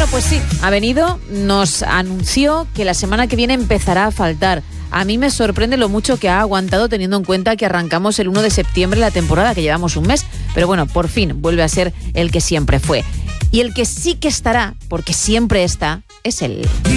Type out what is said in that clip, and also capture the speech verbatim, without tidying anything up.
pues sí, ha venido, nos anunció que la semana que viene empezará a faltar. A mí me sorprende lo mucho que ha aguantado teniendo en cuenta que arrancamos el uno de septiembre la temporada, que llevamos un mes. Pero bueno, por fin vuelve a ser el que siempre fue. Y el que sí que estará, porque siempre está, es él.